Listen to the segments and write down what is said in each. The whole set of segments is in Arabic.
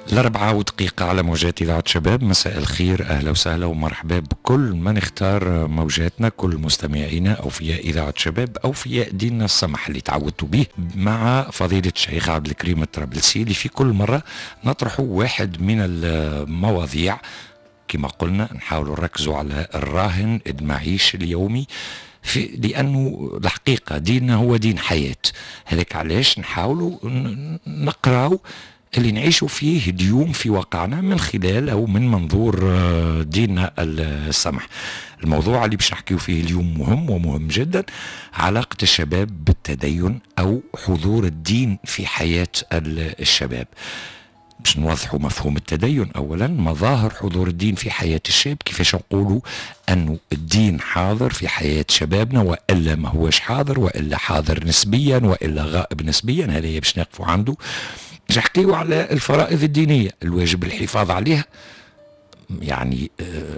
ال4 دقائق على موجات إذاعة شباب. مساء الخير، أهلا وسهلا ومرحبا بكل من اختار موجاتنا، كل مستمعينا أوفياء إذاعة شباب، أوفياء ديننا السمح اللي تعودتوا به، مع فضيلة الشيخ عبد الكريم الطرابلسي، اللي في كل مرة نطرح واحد من المواضيع كما قلنا نحاول نركزوا على الراهن المعيشي اليومي، لأنه الحقيقة ديننا هو دين حياة. هذاك علاش نحاولوا نقراو اللي نعيشوا فيه اليوم في واقعنا من خلال أو من منظور ديننا السمح. الموضوع اللي باش نحكيو فيه اليوم مهم ومهم جدا، علاقة الشباب بالتدين أو حضور الدين في حياة الشباب. باش نوضحوا مفهوم التدين أولا، مظاهر حضور الدين في حياة الشاب، كيفاش نقولوا أنه الدين حاضر في حياة شبابنا وإلا ما هوش حاضر، وإلا حاضر نسبيا وإلا غائب نسبيا. هذا باش نقفوا عنده. باش نحكيو على الفرائض الدينية، الواجب الحفاظ عليها. يعني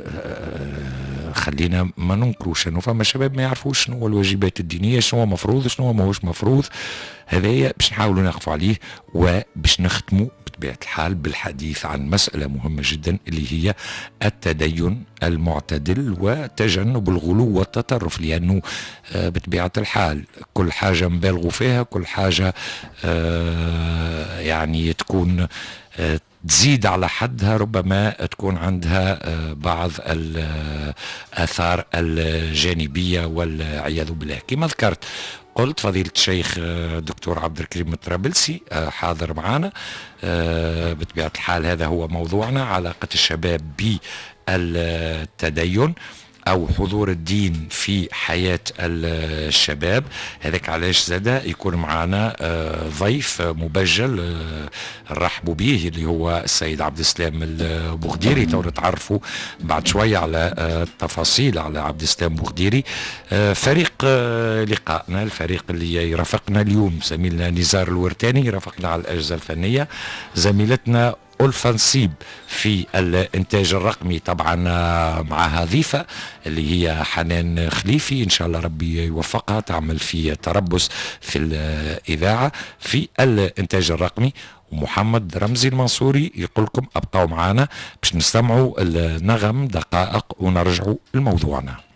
خلينا ما ننكروش انه فما شباب ما يعرفوش شنو هو الواجبات الدينيه، شنو هو مفروض شنو هو ماهوش مفروض. هذايا باش نحاولوا نقفوا عليه، وباش نختموا بطبيعه الحال بالحديث عن مساله مهمه جدا اللي هي التدين المعتدل وتجنب الغلو والتطرف، لانه بطبيعه الحال كل حاجه نبالغوا فيها، كل حاجه يعني تكون تزيد على حدها ربما تكون عندها بعض الآثار الجانبية والعياذ بالله. كما ذكرت قلت فضيلة الشيخ دكتور عبد الكريم الطرابلسي حاضر معنا. بطبيعة الحال هذا هو موضوعنا، علاقة الشباب بالتدين أو حضور الدين في حياة الشباب. هذاك علاش زادا يكون معنا ضيف مبجل نرحبوا به، اللي هو السيد عبد السلام البوغديري. تو نتعرفوا بعد شوية على التفاصيل على عبد السلام البوغديري. فريق لقائنا، الفريق اللي يرافقنا اليوم، زميلنا نزار الورتاني يرافقنا على الأجهزة الفنية، زميلتنا ألفا نصيب في الإنتاج الرقمي، طبعا معها ضيفة اللي هي حنان خليفي، إن شاء الله ربي يوفقها تعمل في تربص في الإذاعة في الإنتاج الرقمي. ومحمد رمزي المنصوري يقول لكم أبقوا معنا باش نستمعوا النغم دقائق ونرجعوا لموضوعنا.